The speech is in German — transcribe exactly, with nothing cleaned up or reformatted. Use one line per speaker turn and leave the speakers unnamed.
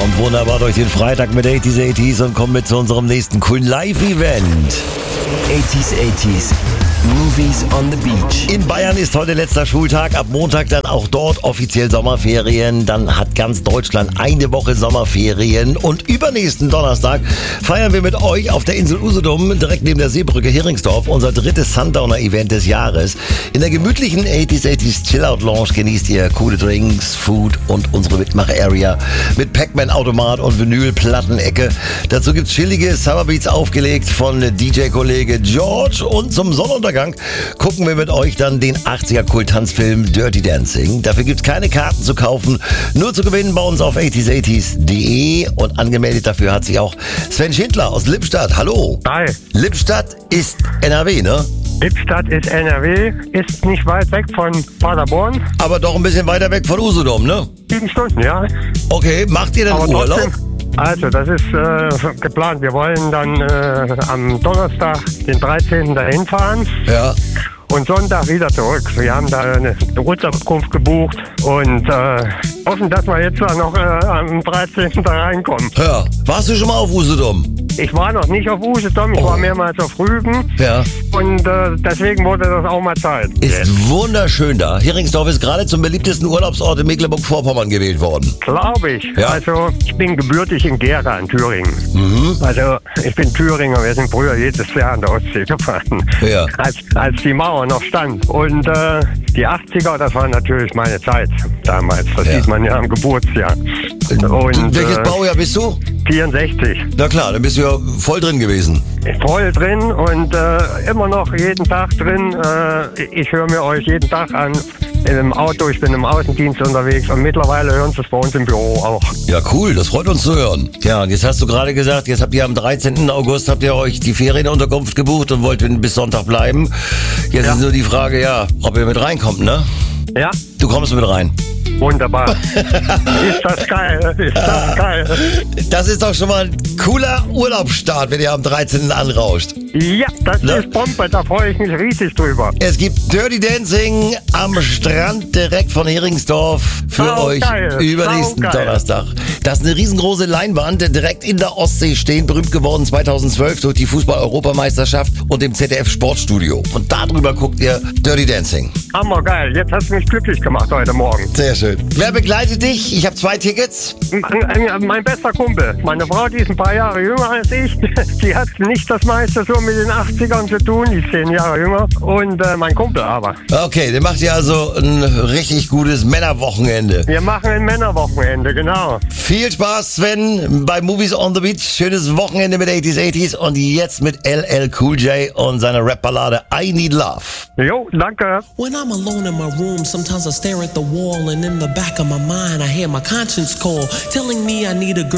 kommt wunderbar durch den Freitag mit achtziger achtziger und kommt mit zu unserem nächsten coolen Live-Event.
achtziger achtziger, Movies on the Beach.
In Bayern ist heute letzter Schultag, ab Montag dann auch dort offiziell Sommerferien. Dann hat ganz Deutschland eine Woche Sommerferien und übernächsten Donnerstag feiern wir mit euch auf der Insel Usedom, direkt neben der Seebrücke Heringsdorf, unser drittes Sundowner-Event des Jahres. In der gemütlichen achtziger achtziger Chill-Out-Lounge genießt ihr coole Drinks, Food und unsere Mitmach-Area mit Pac-Man-Automat und Vinyl-Plattenecke. Dazu gibt's chillige Summerbeats aufgelegt von D J-Kollege George und zum Sonnenuntergang gucken wir mit euch dann den achtziger-Kult-Tanzfilm Dirty Dancing. Dafür gibt's keine Karten zu kaufen, nur zu gewinnen bei uns auf achtziger achtziger punkt de und angemeldet dafür hat sich auch Sven Schindler aus Lippstadt. Hallo.
Hi.
Lippstadt ist N R W, ne?
Lippstadt ist N R W, ist nicht weit weg von Paderborn.
Aber doch ein bisschen weiter weg von Usedom, ne?
Sieben Stunden, ja.
Okay, macht ihr denn
Aber
Urlaub?
trotzdem, also, das ist äh, geplant. Wir wollen dann äh, am Donnerstag, den dreizehnten dahin fahren.
Ja.
Und Sonntag wieder zurück. Wir haben da eine Unterkunft gebucht und äh, hoffen, dass wir jetzt noch äh, am dreizehnten da reinkommen.
Ja. Warst du schon mal auf Usedom?
Ich war noch nicht auf Usedom, ich
Oh.
war mehrmals auf Rügen.
Ja.
Und äh, deswegen wurde das auch mal Zeit.
Ist wunderschön da. Heringsdorf ist gerade zum beliebtesten Urlaubsort in Mecklenburg-Vorpommern gewählt worden.
Glaube ich.
Ja.
Also ich bin gebürtig in Gera in Thüringen.
Mhm.
Also ich bin Thüringer, wir sind früher jedes Jahr an der Ostsee gefahren.
Ja.
Als, als die Mauer noch stand. Und äh, die achtziger, das war natürlich meine Zeit damals. Das
Ja.
sieht man ja am Geburtsjahr. Und
Welches
äh,
Baujahr bist du?
vierundsechzig.
Na klar, dann bist du ja voll drin gewesen.
Voll drin und äh, immer noch jeden Tag drin. Äh, ich höre mir euch jeden Tag an. Im Auto, ich bin im Außendienst unterwegs und mittlerweile hören sie es bei uns im Büro auch.
Ja, cool, das freut uns zu hören. Ja, und jetzt hast du gerade gesagt, jetzt habt ihr am dreizehnten August habt ihr euch die Ferienunterkunft gebucht und wollt bis Sonntag bleiben. Jetzt
Ja.
ist nur die Frage, ja, ob ihr mit reinkommt, ne?
Ja?
Du kommst mit rein.
Wunderbar. Ist das geil, ist das geil.
Das ist doch schon mal ein cooler Urlaubsstart, wenn ihr am dreizehnten anrauscht.
Ja, das
Ne?
ist Bombe, da freue ich mich riesig drüber.
Es gibt Dirty Dancing am Strand direkt von Heringsdorf für
Sau
euch
geil,
übernächsten
sau geil.
Donnerstag. Das ist eine riesengroße Leinwand, direkt in der Ostsee stehen, berühmt geworden zweitausendzwölf durch die Fußball-Europameisterschaft und dem Z D F-Sportstudio. Und darüber guckt ihr Dirty Dancing.
Hammergeil, jetzt hast du mich glücklich gemacht heute Morgen.
Sehr schön. Wer begleitet dich? Ich habe zwei Tickets.
M- Mein bester Kumpel, meine Frau, die ist ein paar Jahre jünger als ich, die hat nicht das meiste so mit den achtzigern zu tun, die ist zehn Jahre jünger und äh, mein Kumpel aber.
Okay, dann macht ihr also ein richtig gutes Männerwochenende.
Wir machen ein Männerwochenende, genau.
Viel Spaß, Sven, bei Movies on the Beach. Schönes Wochenende mit achtziger achtziger und jetzt mit L L Cool J und seiner Rap-Ballade I Need Love.
Jo, danke.
When I'm alone in my room, sometimes I stare at the wall, and in the back of my mind, I hear my conscience call, telling me I need a girl.